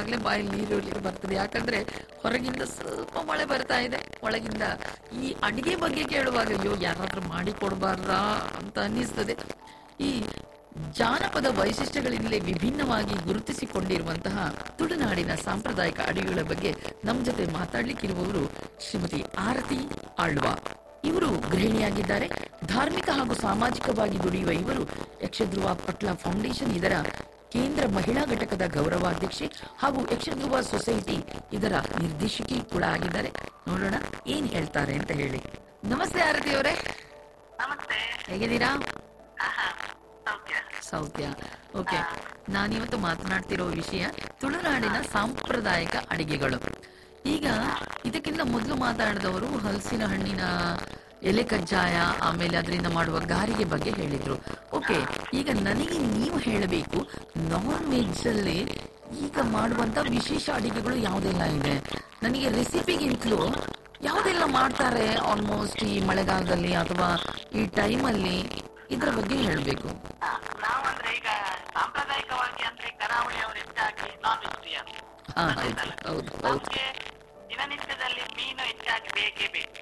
ಹೇಳುವಾಗ್ಲೇ ಬಾಯಲ್ಲಿ ನೀರು ಬರ್ತದೆ. ಯಾಕಂದ್ರೆ ಹೊರಗಿಂದ ಸ್ವಲ್ಪ ಮಳೆ ಬರ್ತಾ ಇದೆ, ಒಳಗಿಂದ ಈ ಅಡಿಗೆ ಬಗ್ಗೆ ಕೇಳುವಾಗ ಅಯ್ಯೋ ಯಾರಾದ್ರೂ ಮಾಡಿ ಕೊಡಬಾರ್ದಾ ಅಂತ ಅನ್ನಿಸ್ತದೆ. ಈ ಜಾನಪದ ವೈಶಿಷ್ಟ್ಯಗಳಿಂದಲೇ ವಿಭಿನ್ನವಾಗಿ ಗುರುತಿಸಿಕೊಂಡಿರುವಂತಹ ತುಳುನಾಡಿನ ಸಾಂಪ್ರದಾಯಿಕ ಅಡುಗೆಗಳ ಬಗ್ಗೆ ನಮ್ಮ ಜೊತೆ ಮಾತಾಡ್ಲಿಕ್ಕಿರುವವರು ಶ್ರೀಮತಿ ಆರತಿ ಆಳ್ವ. ಇವರು ಗೃಹಿಣಿಯಾಗಿದ್ದಾರೆ. ಧಾರ್ಮಿಕ ಹಾಗೂ ಸಾಮಾಜಿಕವಾಗಿ ದುಡಿಯುವ ಇವರು ಯಕ್ಷಧ್ರುವ ಪಟ್ಲ ಫೌಂಡೇಶನ್ ಇದರ ಕೇಂದ್ರ ಮಹಿಳಾ ಘಟಕದ ಗೌರವಾಧ್ಯಕ್ಷೆ ಹಾಗೂ ಯಕ್ಷಧ್ರುವ ಸೊಸೈಟಿ ಇದರ ನಿರ್ದೇಶಕಿ ಕೂಡ ಆಗಿದ್ದಾರೆ. ನೋಡೋಣ ಏನ್ ಹೇಳ್ತಾರೆ ಅಂತ ಹೇಳಿ. ನಮಸ್ತೆ ಆರತಿ ಅವರೇ. ನಮಸ್ತೆ. ಹೇಗಿದ್ದೀರಾ? ಸೌಖ್ಯ. ಓಕೆ, ನಾನಿವತ್ತು ಮಾತನಾಡ್ತಿರೋ ವಿಷಯ ತುಳುನಾಡಿನ ಸಾಂಪ್ರದಾಯಿಕ ಅಡಿಗೆಗಳು. ಈಗ ಇದಕ್ಕಿಂತ ಮೊದಲು ಮಾತಾಡಿದವರು ಹಲಸಿನ ಹಣ್ಣಿನ ಎಲೆ ಕಜ್ಜಾಯ, ಆಮೇಲೆ ಅದರಿಂದ ಮಾಡುವ ಗಾರಿಗೆ ಬಗ್ಗೆ ಹೇಳಿದ್ರು. ಓಕೆ, ಈಗ ನನಗೆ ನೀವು ಹೇಳಬೇಕು, ನಾನ್ ವೆಜ್ ಅಲ್ಲಿ ಈಗ ಮಾಡುವಂತ ವಿಶೇಷ ಅಡಿಗೆಗಳು ಯಾವುದೆಲ್ಲ ಇದೆ? ನನಗೆ ರೆಸಿಪಿಗಿಂತಲೂ ಯಾವುದೆಲ್ಲ ಮಾಡ್ತಾರೆ ಆಲ್ಮೋಸ್ಟ್ ಈ ಮಳೆಗಾಲದಲ್ಲಿ ಅಥವಾ ಈ ಟೈಮಲ್ಲಿ, ಇದ್ರ ಬಗ್ಗೆ ಹೇಳಬೇಕು. ನಾವಂದ್ರೆ ಈಗ ಸಾಂಪ್ರದಾಯಿಕವಾಗಿ ಅಂದ್ರೆ ಕರಾವಳಿಯವರು ಹೆಚ್ಚಾಗಿ ನಾನ್ ವೆಜಿಟೇರಿಯನ್. ನಮ್ಗೆ ದಿನನಿತ್ಯದಲ್ಲಿ ಮೀನು ಹೆಚ್ಚಾಗಿ ಬೇಕೇ ಬೇಕು.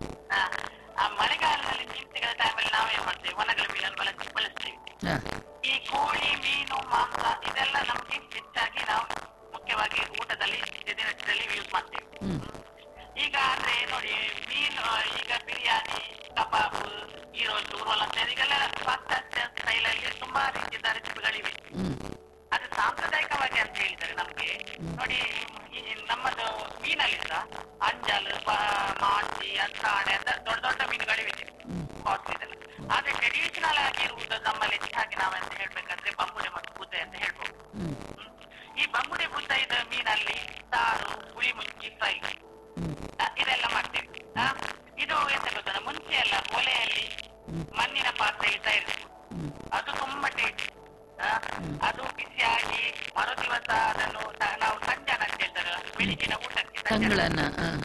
ಆ ಮಳೆಗಾಲದಲ್ಲಿ ಮೀನು ಸಿಗದ ಟೈಮಲ್ಲಿ ನಾವೇನ್ ಮಾಡ್ತೇವೆ, ಒಣಗಲ ಮೀನನ್ನು ಬಳಸ್ತೀವಿ. ಈ ಕೋಳಿ, ಮೀನು, ಮಾಂಸ ಇದೆಲ್ಲ ನಮ್ಗೆ ಹೆಚ್ಚಾಗಿ ನಾವು ಮುಖ್ಯವಾಗಿ ಊಟದಲ್ಲಿ ದಿನನಿತ್ಯದಲ್ಲಿ ಯೂಸ್ ಮಾಡ್ತೇವೆ. ಈಗ ಅಂದ್ರೆ ನೋಡಿ, ಮೀನು ಈಗ ಬಿರಿಯಾನಿ, ಕಬಾಬ್, ಈ ರೋಸ್ಟ್, ಉರ್ವಲ್ ಅಂತ ಈಗೆಲ್ಲ ಪಾಶ್ಚಾತ್ಯ ಸ್ಟೈಲ್ ಅಲ್ಲಿ ತುಂಬಾ ರೀತಿಯ ರೆಸಿಪಿಗಳಿವೆ. ಅದು ಸಾಂಪ್ರದಾಯಿಕವಾಗಿ ಅಂತ ಹೇಳಿದರೆ ನಮ್ಗೆ ನೋಡಿ, ನಮ್ಮದು ಮೀನಲ್ಲಿ ಸಹ ಅಂಜಲ್, ಮಾಂಜಿ, ಅಂತಾಣೆ ಅಂತ ದೊಡ್ಡ ದೊಡ್ಡ ಮೀನುಗಳಿವೆ ಕಾಸ್ಟ್ಲಿದೆಲ್ಲ. ಆದ್ರೆ ಟ್ರೆಡಿಷನಲ್ ಆಗಿರುವುದು ನಮ್ಮಲ್ಲಿ ಹೆಚ್ಚಾಗಿ ನಾವೆಂತ ಹೇಳ್ಬೇಕಂದ್ರೆ ಬಂಗುಡೆ ಮತ್ತು ಬುದ್ಧ ಅಂತ ಹೇಳ್ಬೋದು. ಈ ಬಂಗುಡೆ ಬುದ್ಧ ಇದ ಮೀನಲ್ಲಿ ಸಾರು, ಹುಳಿ ಮುಂಚಿ, ಫ್ರೈ ಇದೆಲ್ಲ ಮಾಡ್ತೇವೆ. ಇದು ಎಂತ ಗೊತ್ತಾ, ಮುಂಚೆ ಎಲ್ಲ ಒಲೆಯಲ್ಲಿ ಮಣ್ಣಿನ ಪಾತ್ರೆಯಲ್ಲಿ ತಯಾರಿಸುದು. ಅದು ತುಂಬಾ ಟೇಸ್ಟ್. ಅದು ಬಿಸಿಯಾಗಿ ಮರುದಿವಸ ಅದನ್ನು ನಾವು ಸಂಜಾನ ಅಂತ ಹೇಳ್ತಾರೆ, ಬೆಳಿಗ್ಗಿನ ಊಟಕ್ಕೆ ತಂಗಳನ್ನ,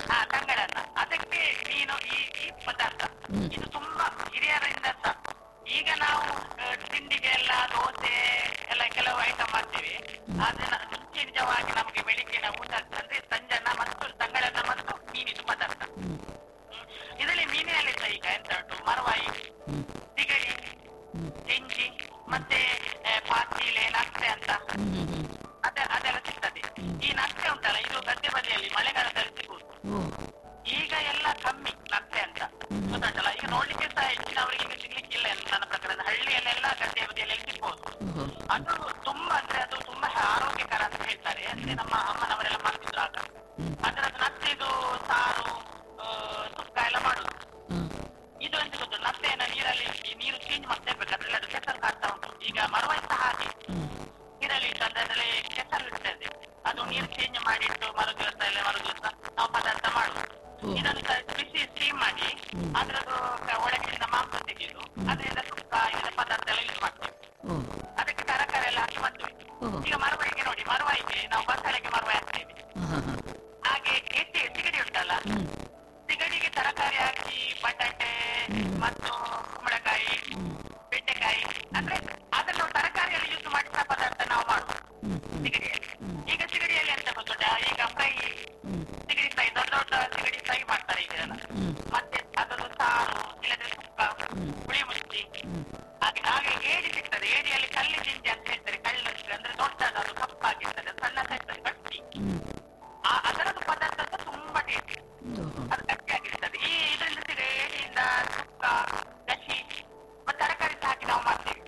ಅದಕ್ಕೆ ಮೀನು ಈ ಪದಾರ್ಥ ಇದು ತುಂಬಾ ಹಿರಿಯರಿಂದ ಸಹ. ಈಗ ನಾವು ತಿಂಡಿಗೆ ಎಲ್ಲ ದೋಸೆ ಎಲ್ಲ ಕೆಲವು ಐಟಮ್ ಮಾಡ್ತೀವಿ. ಆದ್ರೆ ಮುಂಚೆ ನಿಜವಾಗಿ ನಮಗೆ ಬೆಳಿಗ್ಗಿನ ಊಟ ಅಂದ್ರೆ ಸಂಜಾನ ಮತ್ತು ತಂಗಳನ್ನ ಮತ್ತು ಮೀನಿದು ಪದಾರ್ಥ. ಇದರಲ್ಲಿ ಮೀನಿನಲ್ಲಿ ಸಹ ಈಗ ಎಂತ ಉಂಟು, ಮರವಾಯಿ, ಸಿಗಡಿ, ಚೆಂಚಿ ಮತ್ತೆ ಪಾಚೀಲೆ, ನಕ್ಷೆ ಅಂತ ಅದೆಲ್ಲ ಸಿಗ್ತದೆ. ಈ ನಕ್ಷೆ ಉಂಟಲ್ಲ, ಇದು ಗದ್ದೆ ಬದಿಯಲ್ಲಿ ಮಳೆಗಾಲದಲ್ಲಿ ಸಿಗುವುದು. ಈಗ ಎಲ್ಲ ಕಮ್ಮಿ ನಕ್ಷೆ ಅಂತ ಗೊತ್ತುಂಟಲ್ಲ. ಈಗ ನೋಡ್ಲಿಕ್ಕೆ ಸಹ ಹೆಚ್ಚಿನವರಿಗೆ ಈಗ ಸಿಗ್ಲಿಕ್ಕಿಲ್ಲ ನನ್ನ ಪ್ರಕಾರ. ಹಳ್ಳಿಯಲ್ಲೆಲ್ಲ ಗದ್ದೆ ಬದಿಯಲ್ಲಿ ಸಿಗ್ಬೋದು. ಅದು ತುಂಬಾ ಅಂದ್ರೆ ಅದು ತುಂಬಾ ಆರೋಗ್ಯಕರ ಅಂತ ಹೇಳ್ತಾರೆ. ಅಂದ್ರೆ ನಮ್ಮ ಅಮ್ಮನವರೆಲ್ಲ ಮಾಡ್ತಿದ್ರು ಆಗ. ಅದರದ್ದು ನಕ್ಷೆದು ಸಾರು, ಸುಕ್ಕ ಎಲ್ಲ ಮಾಡುದು. ಇದು ಎಂತ ಗೊತ್ತು, ನಕ್ಷೆಯನ್ನ ನೀರಲ್ಲಿ ನೀರು ಚೇಂಜ್ ಮಾಡ್ತಾ ಇರ್ಬೇಕು, ಅದ್ರಲ್ಲಿ ಅದು ಕೆಸರು ಕಾಡ್ತಾ ಉಂಟು. ಈಗ ಮರವಾಯಿ ಸಹ ಹಾಗೆ ನೀರಲ್ಲಿ ಇಟ್ಟು ಅದರಲ್ಲಿ ಕೆಸರು ಇರ್ತದೆ, ಅದು ನೀರು ಚೇಂಜ್ ಮಾಡಿಟ್ಟು ಮರುದಿವಸ ನಾವು ಪದಾರ್ಥ ಮಾಡುದು. ಇದನ್ನು ಬಿಸಿ ಸ್ಟೀಮ್ ಮಾಡಿ ಅದ್ರದ್ದು ಒಳಗಿನಿಂದ ಮಾಂಸ ತೆಗೆದು ಅದರಿಂದ ಸುಕ್ಕ ಇದರ ಪದಾರ್ಥ ಎಲ್ಲ ಯೂಸ್ ಮಾಡ್ತೇವೆ. ಅದಕ್ಕೆ ತರಕಾರಿ ಎಲ್ಲ ಹಾಕಿ ಮಾಡ್ತೇವೆ. ಈಗ ಮರವಾಯಿಗೆ ನೋಡಿ, ಮರವಾಯಿಗೆ ನಾವು ಬಸಳೆಗೆ ಮರವಾಯಿ ಹಾಕ್ತೇವೆ. ಹಾಗೆ ಸಿಗಡಿ ಉಂಟಲ್ಲ, ಸಿಗಡಿಗೆ ತರಕಾರಿ ಹಾಕಿ ಬಟಾಟೆ ಮತ್ತು ಕುಂಬಳಕಾಯಿ, ಬೆಂಡೆಕಾಯಿ ಅಂದ್ರೆ ಅದನ್ನು ತರಕಾರಿಯಲ್ಲಿ ಯೂಸ್ ಮಾಡಿದ ಪದಾರ್ಥ ನಾವು ಮಾಡುದು ಸಿಗಡಿಯಲ್ಲಿ. ಈಗ ಸಿಗಡಿಯಲ್ಲಿ ಎಂತ ಗೊತ್ತುಂಟ, ಈಗ ಫ್ರೈ, ಸಿಗಡಿ ಫ್ರೈ, ದೊಡ್ಡ ದೊಡ್ಡ ಸಿಗಡಿ ಫ್ರೈ ಮಾಡ್ತಾರೆ ಈಗ. ಮತ್ತೆ ಅದನ್ನು ಸಾರು, ಇಲ್ಲದ್ರೆ ಸುಕ್ಕ, ಹುಳಿ ಮುಚ್ಚಿ, ಹಾಗೆ ಏಡಿ ಸಿಗ್ತದೆ. ಏಡಿಯಲ್ಲಿ ಕಳ್ಳಿ ಜಿಂಜಿ ಅಂತ ಹೇಳ್ತಾರೆ. ಕಳ್ಳು ಅಂದ್ರೆ ದೊಡ್ಡದು, ಅದು ಕಪ್ಪಾಗಿರ್ತದೆ, ಸಣ್ಣ ಸೈಜ್ ಗಟ್ಟಿ. ಅದರದ್ದು ಪದಾರ್ಥ ತುಂಬಾ ಟೇಸ್ಟ್, ಅದು ಗಟ್ಟಿಯಾಗಿರ್ತದೆ. ಈ ಇದರಿಂದ ಏಡಿಯಿಂದ ಸುಕ್ಕ, ಗಸಿ ಮತ್ತೆ ತರಕಾರಿ ಹಾಕಿ ನಾವು ಮಾಡ್ತೇವೆ.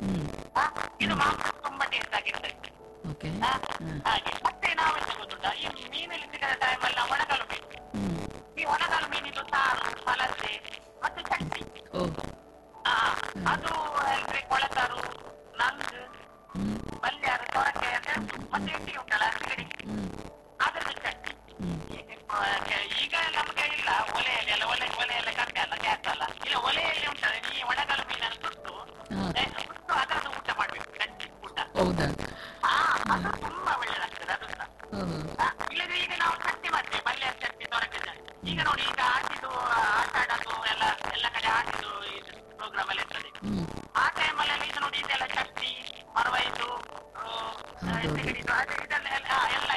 ಇದು ಮಾಂಸ ತುಂಬಾ ಟೇಸ್ಟ್ ಆಗಿರ್ತದೆ. ಹಾಗೆ ಮತ್ತೆ ನಾವೆಂತ ಗೊತ್ತುಂಟ, ಈ ಮೀನಲ್ಲಿ ಸಿಗದ ಟೈಮಲ್ಲಿ ನಾವು ಒಣಗಲು ಮೀನು, ಈ ಒಣಗಲು ಮೀನಿದು ಸಾರು, ಮಲಸೆ ಮತ್ತೆ ಚಟ್ನಿ. ಅದು ಅಂದ್ರೆ ಕೊಳಸಾರು, ನಂಗ್, ಬಲ್ಯಾರು, ಸೊರಕೆ ಅಂದ್ರೆ ಮತ್ತೆ ಎಣ್ಣೆ ಉಂಟಲ್ಲ ಸಿಗಡಿ, ಅದ್ರದ್ದು ಚಟ್ನಿ. ಈಗ ನಮ್ಗೆ ಇಲ್ಲ ಒಲೆಯಲ್ಲಿ ಎಲ್ಲ, ಒಲೆಯೆಲ್ಲ ಕಮ್ಮಿ ಅಲ್ಲ, ಗ್ಯಾಸ್ ಅಲ್ಲ. ಇಲ್ಲ ಒಲೆಯಲ್ಲಿ ಉಂಟಲ್ಲ, ಈ ಒಣಗಲು ಮೀನನ್ನು ಸುಟ್ಟು ಅದರದ್ದು ಊಟ ಮಾಡ್ಬೇಕು, ಗಟ್ಟಿ ಊಟ. ಅದು ತುಂಬಾ ಒಳ್ಳೆದಾಗ್ತದೆ. ಅದು ಇಲ್ಲದ್ರೆ ಈಗ ನಾವು ಚಟ್ನಿ ಮಾಡ್ತೇವೆ, ಬಲ್ಯ ಚಟ್ನಿ, ಸೊರಕೆ ಚಟ್ನಿ. ಈಗ ನೋಡಿ, ಈಗ ಆಟಿದು ಆಟಾಡೋದು ಎಲ್ಲ ಕಡೆ ಆಟಿದು ಪ್ರೋಗ್ರಾಮ್ ಎಲ್ಲ ಇರ್ತದೆ. ಆ ಟೈಮಲ್ಲಿ ಇದು ನೋಡಿ, ಇದೆಲ್ಲ ಚಟ್ನಿ, ಮರವಾಯಿದು, ಸಿಗಡಿದು, ಇದನ್ನೆಲ್ಲ